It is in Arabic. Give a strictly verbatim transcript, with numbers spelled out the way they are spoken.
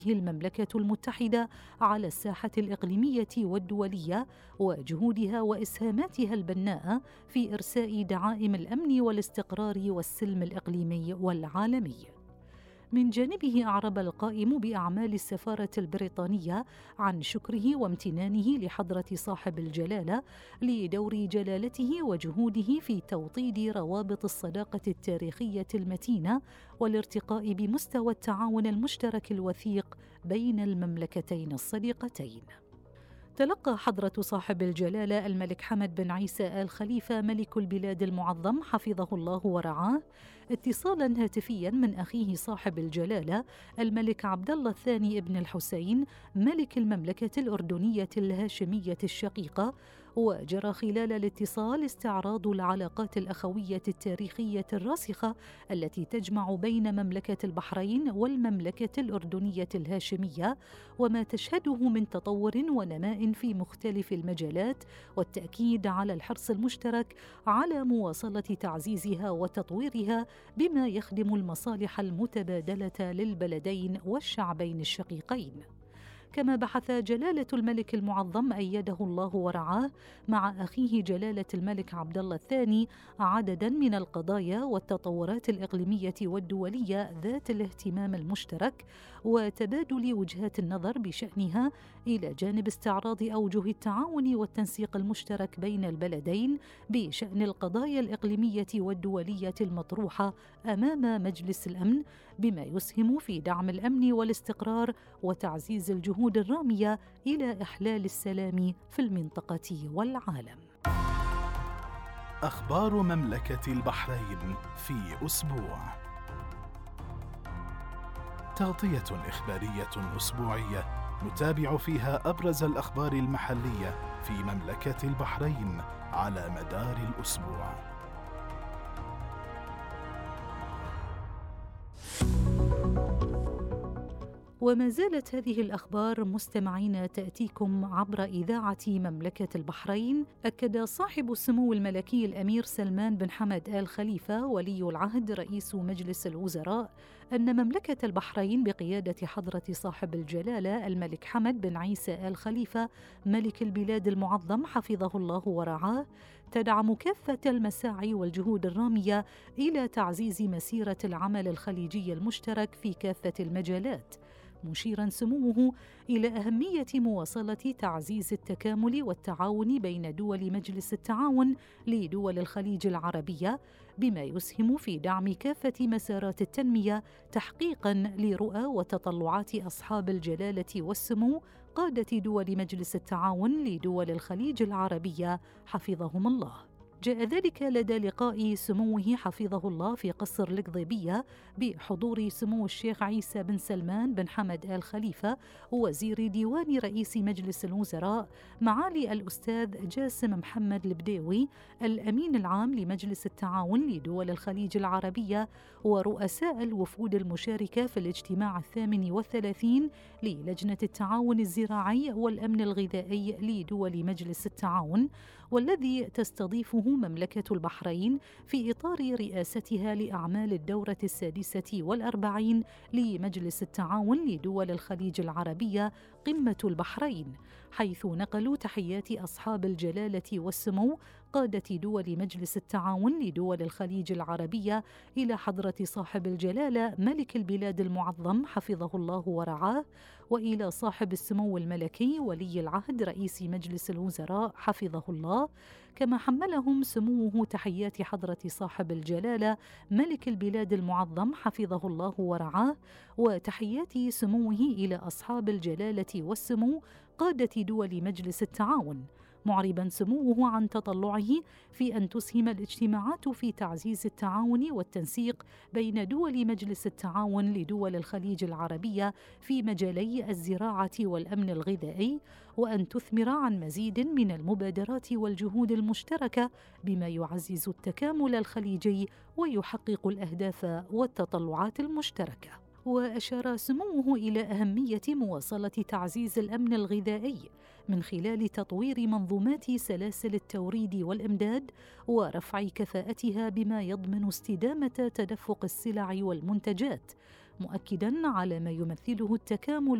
المملكة المتحدة على الساحة الإقليمية والدولية، وجهودها وإسهاماتها البناءة في إرساء دعائم الأمن والاستقرار والسلم الإقليمي والعالمي. من جانبه أعرب القائم بأعمال السفارة البريطانية عن شكره وامتنانه لحضرة صاحب الجلالة لدور جلالته وجهوده في توطيد روابط الصداقة التاريخية المتينة والارتقاء بمستوى التعاون المشترك الوثيق بين المملكتين الصديقتين. تلقى حضرة صاحب الجلالة الملك حمد بن عيسى آل خليفة ملك البلاد المعظم حفظه الله ورعاه اتصالا هاتفيا من أخيه صاحب الجلالة الملك عبد الله الثاني ابن الحسين ملك المملكة الأردنية الهاشمية الشقيقة، وجرى خلال الاتصال استعراض العلاقات الأخوية التاريخية الراسخة التي تجمع بين مملكة البحرين والمملكة الأردنية الهاشمية، وما تشهده من تطور ونماء في مختلف المجالات، والتأكيد على الحرص المشترك على مواصلة تعزيزها وتطويرها بما يخدم المصالح المتبادلة للبلدين والشعبين الشقيقين. كما بحث جلالة الملك المعظم أيده الله ورعاه مع أخيه جلالة الملك عبد الله الثاني عددا من القضايا والتطورات الإقليمية والدولية ذات الاهتمام المشترك وتبادل وجهات النظر بشأنها، إلى جانب استعراض أوجه التعاون والتنسيق المشترك بين البلدين بشأن القضايا الإقليمية والدولية المطروحة أمام مجلس الأمن، بما يسهم في دعم الأمن والاستقرار وتعزيز الجهود الرامية إلى إحلال السلام في المنطقة والعالم. أخبار مملكة البحرين في أسبوع. تغطية إخبارية أسبوعية نتابع فيها أبرز الأخبار المحلية في مملكة البحرين على مدار الأسبوع. وما زالت هذه الأخبار مستمعين تأتيكم عبر إذاعة مملكة البحرين. أكد صاحب السمو الملكي الأمير سلمان بن حمد آل خليفة ولي العهد رئيس مجلس الوزراء أن مملكة البحرين بقيادة حضرة صاحب الجلالة الملك حمد بن عيسى آل خليفة ملك البلاد المعظم حفظه الله ورعاه تدعم كافة المساعي والجهود الرامية إلى تعزيز مسيرة العمل الخليجي المشترك في كافة المجالات، مشيرا سموه إلى أهمية مواصلة تعزيز التكامل والتعاون بين دول مجلس التعاون لدول الخليج العربية، بما يسهم في دعم كافة مسارات التنمية تحقيقا لرؤى وتطلعات أصحاب الجلالة والسمو قادة دول مجلس التعاون لدول الخليج العربية حفظهم الله. جاء ذلك لدى لقاء سموه حفظه الله في قصر القضيبية بحضور سمو الشيخ عيسى بن سلمان بن حمد آل خليفة وزير ديوان رئيس مجلس الوزراء معالي الأستاذ جاسم محمد البديوي الأمين العام لمجلس التعاون لدول الخليج العربية ورؤساء الوفود المشاركة في الاجتماع الثامن والثلاثين للجنة التعاون الزراعي والأمن الغذائي لدول مجلس التعاون، والذي تستضيفه مملكة البحرين في إطار رئاستها لأعمال الدورة السادسة والأربعين لمجلس التعاون لدول الخليج العربية قمة البحرين، حيث نقلوا تحيات أصحاب الجلالة والسمو قادة دول مجلس التعاون لدول الخليج العربية إلى حضرة صاحب الجلالة ملك البلاد المعظم حفظه الله ورعاه، وإلى صاحب السمو الملكي ولي العهد رئيس مجلس الوزراء حفظه الله، كما حملهم سموه تحيات حضرة صاحب الجلالة ملك البلاد المعظم حفظه الله ورعاه، وتحيات سموه إلى أصحاب الجلالة والسمو قادة دول مجلس التعاون، معربا سموه عن تطلعه في أن تسهم الاجتماعات في تعزيز التعاون والتنسيق بين دول مجلس التعاون لدول الخليج العربية في مجالي الزراعة والأمن الغذائي، وأن تثمر عن مزيد من المبادرات والجهود المشتركة بما يعزز التكامل الخليجي ويحقق الأهداف والتطلعات المشتركة. وأشار سموه إلى أهمية مواصلة تعزيز الأمن الغذائي من خلال تطوير منظومات سلاسل التوريد والإمداد ورفع كفاءتها بما يضمن استدامة تدفق السلع والمنتجات، مؤكداً على ما يمثله التكامل